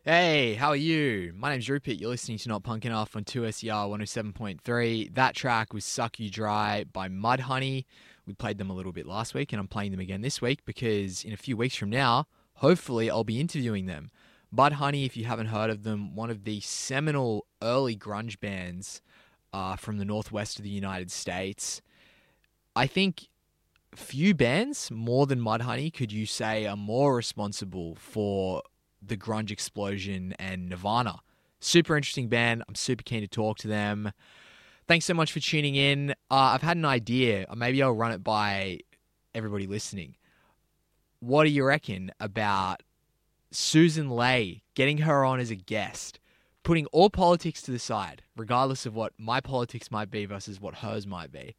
Hey, how are you? My name's Rupert. You're listening to Not Punk Enough on 2SER 107.3. That track was Suck You Dry by Mudhoney. We played them a little bit last week, and I'm playing them again this week because in a few weeks from now, hopefully, I'll be interviewing them. Mudhoney, if you haven't heard of them, one of the seminal early grunge bands from the northwest of the United States. I think few bands, more than Mudhoney, could you say are more responsible for the grunge explosion and Nirvana. Super interesting band. I'm super keen to talk to them. Thanks so much for tuning in. I've had an idea. Maybe I'll run it by everybody listening. What do you reckon about Susan Ley, getting her on as a guest, putting all politics to the side, regardless of what my politics might be versus what hers might be?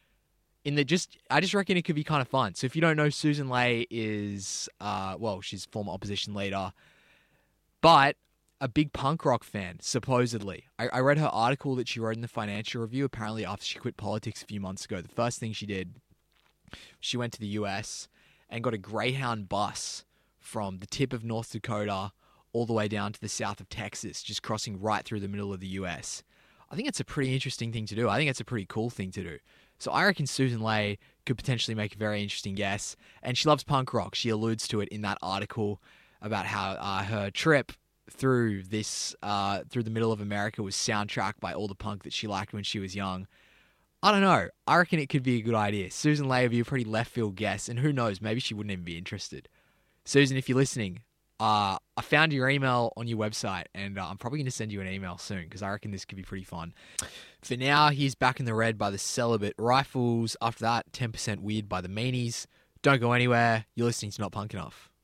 I just reckon it could be kind of fun. So if you don't know, Susan Ley is, she's former opposition leader, but a big punk rock fan, supposedly. I read her article that she wrote in the Financial Review, apparently after she quit politics a few months ago. The first thing she did, she went to the US and got a Greyhound bus from the tip of North Dakota all the way down to the south of Texas, just crossing right through the middle of the US. I think it's a pretty interesting thing to do. I think it's a pretty cool thing to do. So I reckon Susan Ley could potentially make a very interesting guess. And she loves punk rock. She alludes to it in that article about how her trip through the middle of America was soundtracked by all the punk that she liked when she was young. I don't know. I reckon it could be a good idea. Susan Ley would be a pretty left field guess. And who knows, maybe she wouldn't even be interested. Susan, if you're listening, I found your email on your website, and I'm probably going to send you an email soon because I reckon this could be pretty fun. For now, he's Back in the Red by the Celibate Rifles. After that, 10% Weird by the Meanies. Don't go anywhere. You're listening to Not Punk Enough.